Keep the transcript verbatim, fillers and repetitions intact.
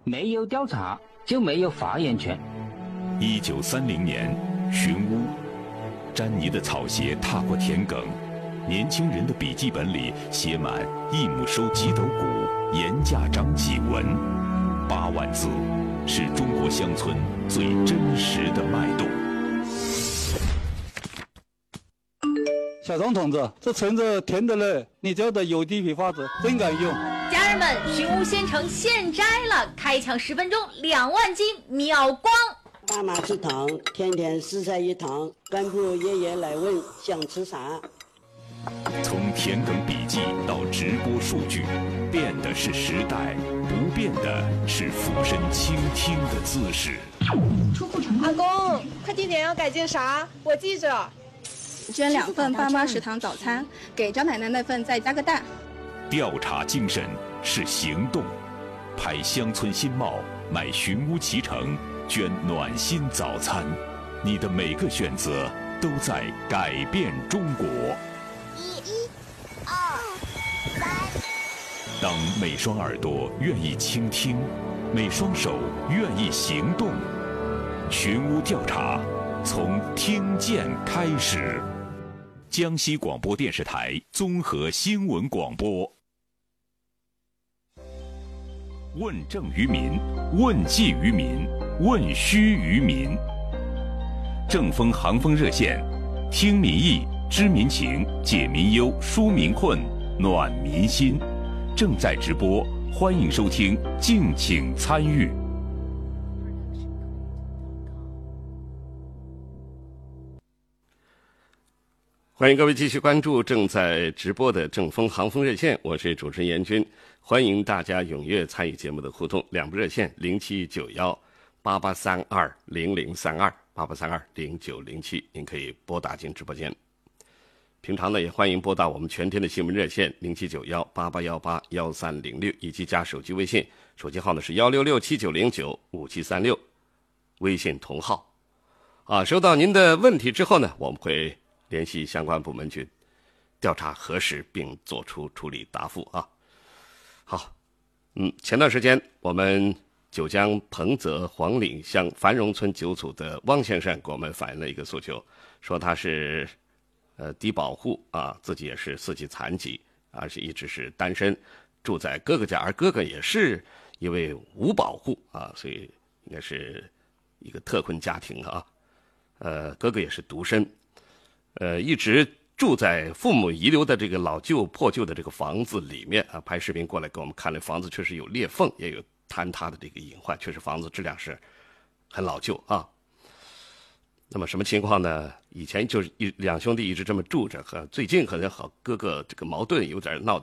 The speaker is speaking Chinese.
没有调查就没有发言权。 一九三零年，寻乌，詹妮的草鞋踏过田埂，年轻人的笔记本里写满一亩收几斗谷，盐价涨几文，八万字，是中国乡村最真实的脉动。 小张同志，这橙子甜的嘞，你教的有机批发子真敢用。 家人们，寻乌鲜橙现摘了，开抢十分钟两万斤秒光。 爸妈吃糖，天天四菜一汤，干部爷爷来问想吃啥。 从田埂笔记到直播数据，变的是时代，不变的是俯身倾听的姿势。 阿公，快递点要改件啥？我记着。 捐两份爸妈食堂早餐，给张奶奶那份再加个蛋。 调查精神是行动，拍乡村新貌，买寻乌脐橙，捐暖心早餐，你的每个选择都在改变中国。 一、一、二、三。 当每双耳朵愿意倾听，每双手愿意行动，寻乌调查从听见开始。江西广播电视台综合新闻广播。问政于民，问计于民，问需于民。正风航风热线，听民意，知民情，解民忧，纾民困，暖民心。正在直播，欢迎收听，敬请参与。 欢迎各位继续关注正在直播的正风航风热线，我是主持人严军，欢迎大家踊跃参与节目的互动。两部热线零七九幺八八三二零零三二八八三二零九零七，您可以拨打进直播间。平常呢，也欢迎拨打我们全天的新闻热线零七九幺八八幺八幺三零六，以及加手机微信，手机号呢是幺六六七九零九五七三六，微信同号。啊，收到您的问题之后呢，我们会联系相关部门去调查核实，并做出处理答复啊。好，嗯，前段时间我们九江彭泽黄岭乡繁荣村九组的汪先生给我们反映了一个诉求，说他是呃低保户啊，自己也是四级残疾，而且一直是单身，住在哥哥家，而哥哥也是一位无保户啊，所以应该是一个特困家庭啊。呃，哥哥也是独身。呃，一直住在父母遗留的这个老旧破旧的这个房子里面啊，拍视频过来给我们看了，房子确实有裂缝，也有坍塌的这个隐患，确实房子质量是很老旧啊。那么什么情况呢？以前就是一两兄弟一直这么住着，和最近可能和哥哥这个矛盾有点闹